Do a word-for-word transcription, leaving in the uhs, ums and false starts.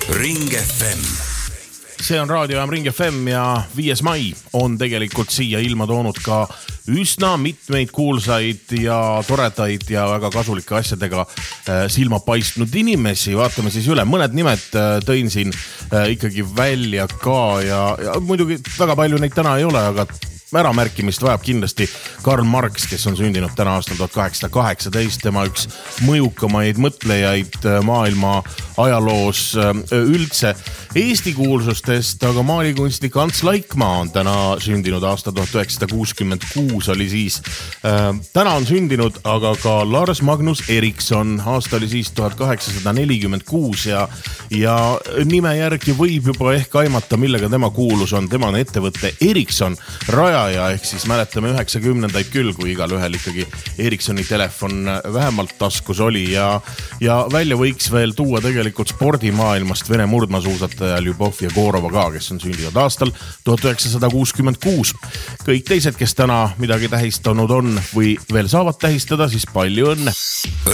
Ring F M. See on raadiojaam Ring F M ja viies mai on tegelikult siia ilma toonud ka üsna mitmeid kuulsaid ja toredaid ja väga kasulikke asjadega silma paistnud inimesi. Vaatame siis üle. Mõned nimed tõin siin ikkagi välja ka ja, ja muidugi väga palju neid täna ei ole, aga äramärkimist vajab kindlasti Karl Marx, kes on sündinud täna aastal tuhat kaheksasada kaheksateist. Tema üks mõjukamaid mõtlejaid maailma ajaloos üldse. Eesti kuulsustest, aga maalikunstnik Ants Laikmaa on täna sündinud aastal tuhat üheksasada kuuskümmend kuus oli siis. Täna on sündinud aga ka Lars Magnus Eriksson. Aasta oli siis tuhat kaheksasada nelikümmend kuus ja, ja nime järgi võib juba ehk aimata, millega tema kuulus on. Tema on ettevõtte Eriksson raja ja ehk siis mäletame üheksakümnendaid küll, kui igal ühel ikkagi Erikssoni telefon vähemalt taskus oli ja, ja välja võiks veel tuua tegelikult spordimaailmast Vene murdmaasuusataja Ljubov Jegorova ka, kes on sündinud aastal tuhat üheksasada kuuskümmend kuus. Kõik teised, kes täna midagi tähistanud on või veel saavad tähistada, siis palju õnne.